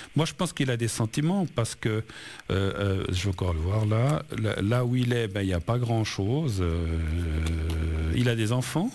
Moi, je pense qu'il a des sentiments parce que, je vais encore le voir là où il est, il n'y a pas grand-chose. Il a des enfants?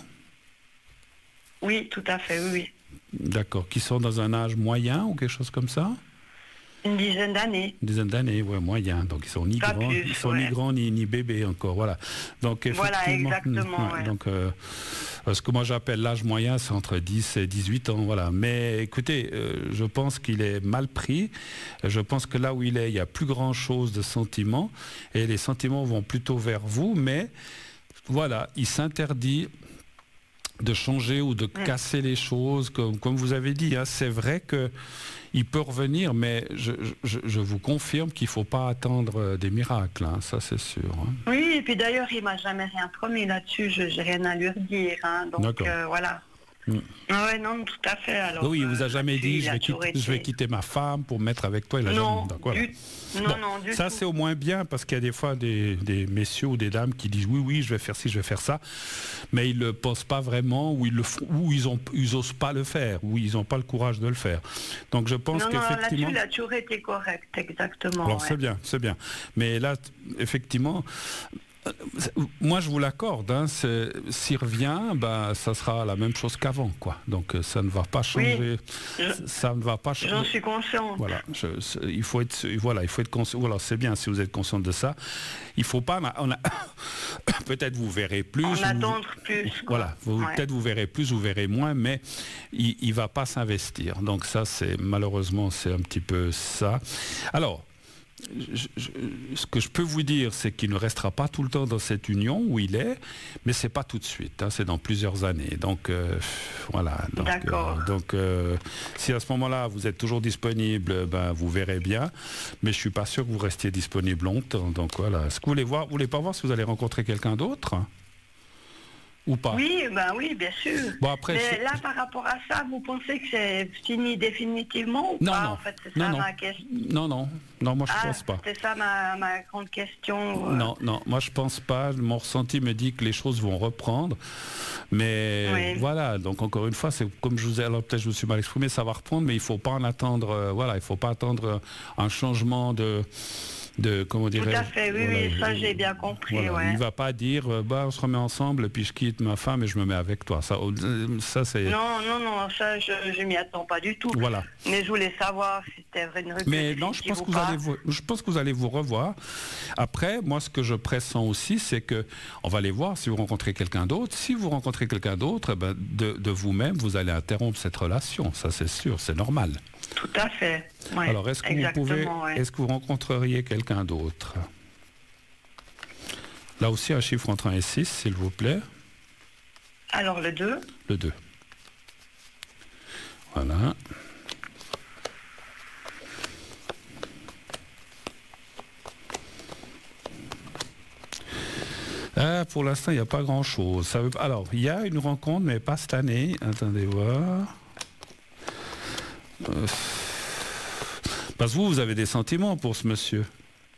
Oui, tout à fait, oui. D'accord. Qui sont dans un âge moyen ou quelque chose comme ça? Une dizaine d'années. Une dizaine d'années, ouais, moyen. Donc ils sont ni Pas grands, plus, ils sont ouais. ni grands ni bébés encore, voilà. Donc Voilà, effectivement, exactement. Ouais. donc ce que moi j'appelle l'âge moyen, c'est entre 10 et 18 ans, voilà. Mais écoutez, je pense qu'il est mal pris. Je pense que là où il est, il y a plus grand chose de sentiments et les sentiments vont plutôt vers vous, mais voilà, il s'interdit de changer ou de casser les choses, comme vous avez dit. Hein. C'est vrai qu'il peut revenir, mais je vous confirme qu'il ne faut pas attendre des miracles, hein, ça c'est sûr. Hein. Oui, et puis d'ailleurs, il ne m'a jamais rien promis là-dessus, je n'ai rien à lui redire. Hein, donc voilà. Ah ouais, non, tout à fait. Alors, oui, il vous a jamais dit je vais quitter ma femme pour me mettre avec toi. Il a non, jamais... Donc, voilà. non, du ça tout. c'est au moins bien parce qu'il y a des fois des messieurs ou des dames qui disent oui, je vais faire ci, je vais faire ça, mais ils le pensent pas vraiment ou ils le font, ou ils osent pas le faire, ou ils n'ont pas le courage de le faire. Donc je pense qu'effectivement, là-dessus, il a toujours été correct, exactement. Alors c'est bien. Mais là, effectivement. Moi, je vous l'accorde. Hein, s'il revient, ça sera la même chose qu'avant, quoi. Donc, ça ne va pas changer. Oui, ça ne va pas changer. J'en suis consciente. Voilà. Il faut être conscient. Voilà, c'est bien si vous êtes consciente de ça. Il faut pas. Peut-être vous verrez plus. Attendre plus. Voilà. Peut-être vous verrez plus, vous verrez moins, mais il va pas s'investir. Donc ça, malheureusement, c'est un petit peu ça. Alors. Ce que je peux vous dire, c'est qu'il ne restera pas tout le temps dans cette union où il est, mais c'est pas tout de suite, hein, c'est dans plusieurs années. Donc voilà. D'accord. Si à ce moment-là vous êtes toujours disponible, vous verrez bien, mais je suis pas sûr que vous restiez disponible longtemps. Donc voilà. Est-ce que vous voulez pas voir si vous allez rencontrer quelqu'un d'autre? Ou pas? Oui, bien sûr. Bon, après, mais là, par rapport à ça, vous pensez que c'est fini définitivement ou pas? En fait, c'est ça ma question. Non, moi je pense pas. C'est ça ma grande question. Non, moi je pense pas. Mon ressenti me dit que les choses vont reprendre. Mais voilà, donc encore une fois, c'est comme je vous ai, alors peut-être je me suis mal exprimé, ça va reprendre, mais il faut pas en attendre, il faut pas attendre un changement de comment dirais-je. Tout à fait, oui, ça j'ai bien compris. Voilà. Ouais. Il va pas dire on se remet ensemble et puis je quitte ma femme et je me mets avec toi. Ça c'est. Non, ça je m'y attends pas du tout. Voilà. Mais je voulais savoir si c'était vrai une rupture. Mais non, je pense que vous allez vous revoir. Après, moi ce que je pressens aussi, c'est que on va aller voir si vous rencontrez quelqu'un d'autre. Si vous rencontrez quelqu'un d'autre, de vous-même, vous allez interrompre cette relation. Ça c'est sûr, c'est normal. Tout à fait. Ouais, alors, est-ce que vous rencontreriez quelqu'un d'autre? Là aussi, un chiffre entre 1 et 6, s'il vous plaît. Alors, le 2. Le 2. Voilà. Pour l'instant, il n'y a pas grand-chose. Alors, il y a une rencontre, mais pas cette année. Attendez voir. Parce que vous avez des sentiments pour ce monsieur.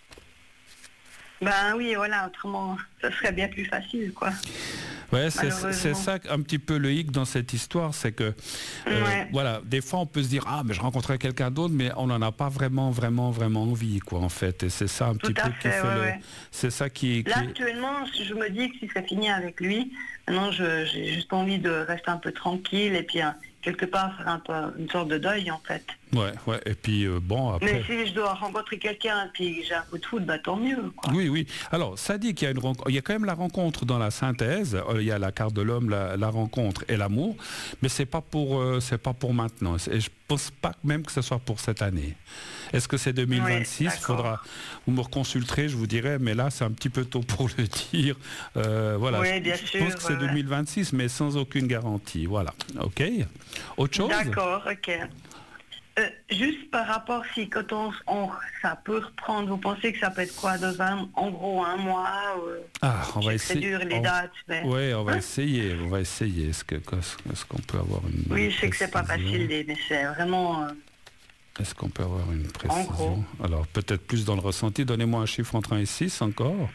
Oui, voilà, autrement, ce serait bien plus facile, quoi. Ouais, c'est ça un petit peu le hic dans cette histoire, c'est que voilà, des fois on peut se dire mais je rencontrerai quelqu'un d'autre, mais on n'en a pas vraiment envie, quoi, en fait. Et c'est ça un petit peu qui fait c'est ça qui. Là actuellement, je me dis que si c'est fini avec lui, maintenant j'ai juste envie de rester un peu tranquille et puis quelque part faire un peu une sorte de deuil, en fait. Ouais, et puis après... Mais si je dois rencontrer quelqu'un et puis j'ai un coup de foot, tant mieux, quoi. Oui. Alors, ça dit qu'il y a il y a quand même la rencontre dans la synthèse, il y a la carte de l'homme, la rencontre et l'amour, mais c'est pas pour maintenant. Et je pense pas même que ce soit pour cette année. Est-ce que c'est 2026? Faudra, vous me reconsulterez, je vous dirai, mais là c'est un petit peu tôt pour le dire. Voilà. Oui, bien je sûr. Je pense que c'est 2026, mais sans aucune garantie. Voilà. Ok. Autre chose? D'accord, ok. Juste par rapport, si quand ça peut reprendre, vous pensez que ça peut être quoi, en gros un mois on va essayer. C'est dur les dates. Mais... Oui, on va essayer. Est-ce qu'on peut avoir une... Oui, je sais que c'est pas facile, mais c'est vraiment... Est-ce qu'on peut avoir une précision? En gros. Alors, peut-être plus dans le ressenti. Donnez-moi un chiffre entre 1 et 6 encore.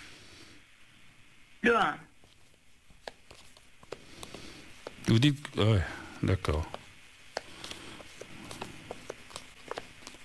Le 1. Vous dites... Ouais, d'accord.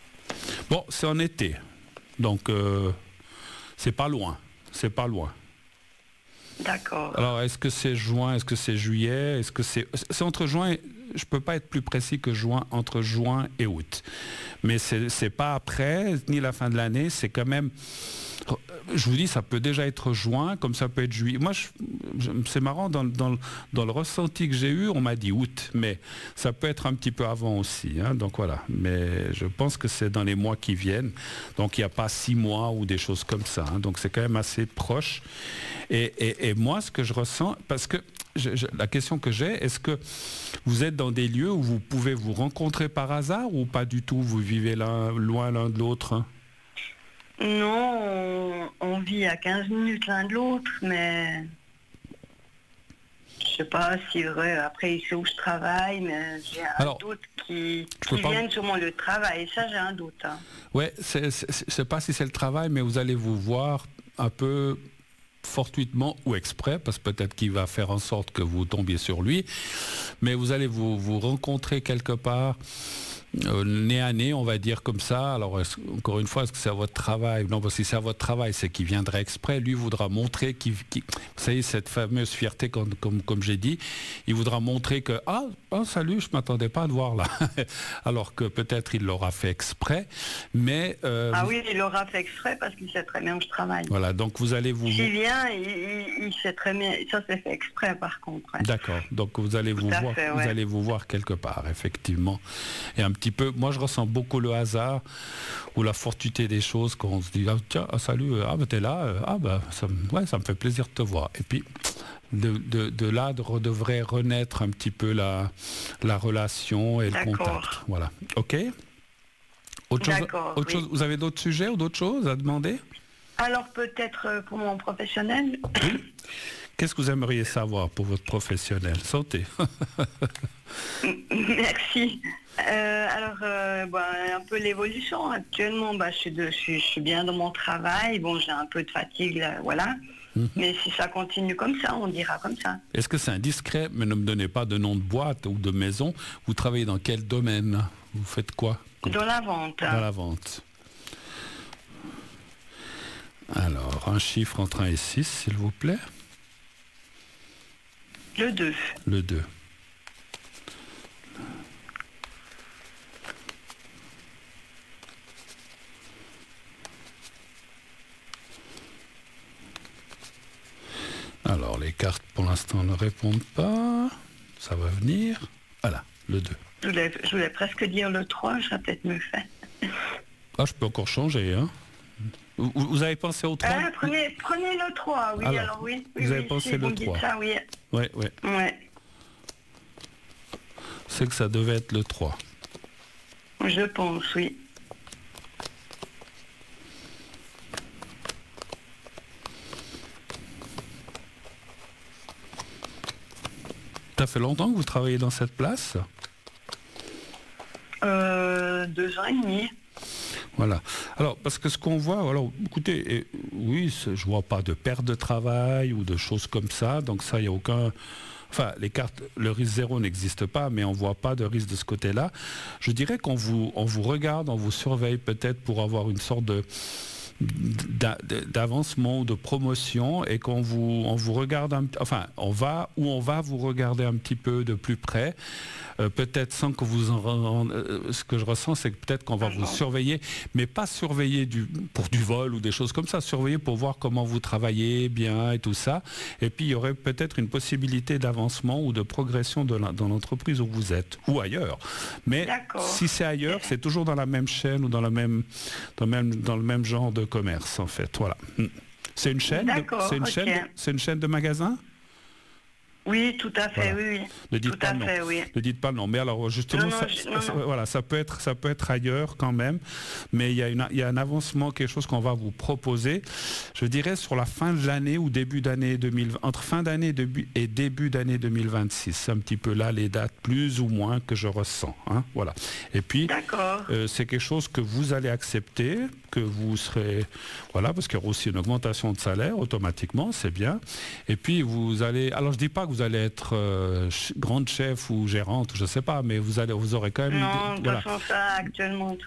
Bon, c'est en été, donc c'est pas loin, c'est pas loin. D'accord. Alors, est-ce que c'est juin, est-ce que c'est juillet, est-ce que c'est entre juin et... Je ne peux pas être plus précis que juin, entre juin et août. Mais c'est pas après, ni la fin de l'année, c'est quand même... Je vous dis, ça peut déjà être juin, comme ça peut être juillet. Moi, c'est marrant, dans le ressenti que j'ai eu, on m'a dit août, mais ça peut être un petit peu avant aussi. Hein, donc voilà, mais je pense que c'est dans les mois qui viennent. Donc il n'y a pas 6 mois ou des choses comme ça. Hein, donc c'est quand même assez proche. Et moi, ce que je ressens, parce que la question que j'ai, est-ce que vous êtes dans des lieux où vous pouvez vous rencontrer par hasard ou pas du tout? Vous vivez loin l'un de l'autre? Non, on vit à 15 minutes l'un de l'autre, mais je sais pas si vrai. Après, il sait où je travaille, mais j'ai un doute qui vienne sûrement le travail. Ça, j'ai un doute. Hein. Ouais, je sais pas si c'est le travail, mais vous allez vous voir un peu fortuitement ou exprès, parce que peut-être qu'il va faire en sorte que vous tombiez sur lui, mais vous allez vous rencontrer quelque part, nez à nez, on va dire comme ça. Alors, encore une fois, est-ce que c'est à votre travail? Non, parce que si c'est à votre travail, c'est qu'il viendrait exprès. Lui voudra montrer vous savez, cette fameuse fierté, comme j'ai dit, il voudra montrer que, salut, je ne m'attendais pas à te voir là. Alors que peut-être il l'aura fait exprès, mais... oui, il l'aura fait exprès parce qu'il sait très bien où je travaille. Voilà, donc vous allez vous... S'il vient, il sait très bien, ça c'est fait exprès par contre. Ouais. D'accord, donc vous allez vous voir quelque part, effectivement. Et un petit peu, moi je ressens beaucoup le hasard ou la fortuité des choses quand on se dit tiens, salut, t'es là, ça me fait plaisir de te voir. Et puis de là devrait renaître un petit peu la relation et le contact. Voilà. Ok. Autre chose, vous avez d'autres sujets ou d'autres choses à demander? Alors peut-être pour mon professionnel. Oui. Qu'est-ce que vous aimeriez savoir pour votre professionnel? Santé. Merci. Un peu l'évolution. Actuellement, je suis bien dans mon travail. Bon, j'ai un peu de fatigue, là, voilà. Mais si ça continue comme ça, on dira comme ça. Est-ce que c'est indiscret, mais ne me donnez pas de nom de boîte ou de maison? Vous travaillez dans quel domaine? Vous faites quoi? Dans la vente. Dans la vente. Alors, un chiffre entre 1 et 6, s'il vous plaît. Le 2. Le 2. Alors, les cartes, pour l'instant, ne répondent pas. Ça va venir. Voilà, le 2. Je voulais presque dire le 3, je vais peut-être mieux faire. Je peux encore changer, hein. Vous avez pensé au 3? Prenez le 3, oui. Alors oui. Vous avez pensé le 3? Ça, oui. Ouais. C'est que ça devait être le 3. Je pense, oui. Ça fait longtemps que vous travaillez dans cette place? 2 ans et demi. Voilà. Alors, parce que ce qu'on voit, alors, écoutez, oui, je vois pas de perte de travail ou de choses comme ça, donc ça, il n'y a aucun... Enfin, les cartes, le risque zéro n'existe pas, mais on ne voit pas de risque de ce côté-là. Je dirais qu'on vous regarde, on vous surveille peut-être pour avoir une sorte d'avancement ou de promotion, et qu'on on vous regarde, on va vous regarder un petit peu de plus près, peut-être sans que vous ce que je ressens, c'est que peut-être qu'on va vous surveiller, mais pas surveiller pour du vol ou des choses comme ça, surveiller pour voir comment vous travaillez bien et tout ça, et puis il y aurait peut-être une possibilité d'avancement ou de progression dans l'entreprise où vous êtes, ou ailleurs. Mais si c'est ailleurs, c'est toujours dans la même chaîne ou dans le même genre de commerce, en fait. Voilà. C'est une chaîne. C'est une chaîne de magasins? Oui, tout à fait, voilà. Oui. Ne dites tout pas à non. fait, oui. Ne dites pas non. Mais alors justement, voilà, ça peut être ailleurs quand même. Mais il y a un avancement, quelque chose qu'on va vous proposer. Je dirais sur la fin de l'année ou début d'année 2020, entre fin d'année et début d'année 2026. C'est un petit peu là les dates plus ou moins que je ressens. Hein, voilà. Et puis, c'est quelque chose que vous allez accepter, que vous serez, voilà, parce qu'il y aura aussi une augmentation de salaire automatiquement, c'est bien. Et puis vous allez, alors je dis pas que vous allez être grande chef ou gérante, je sais pas, mais vous aurez quand même... Non, de toute façon, ça, actuellement,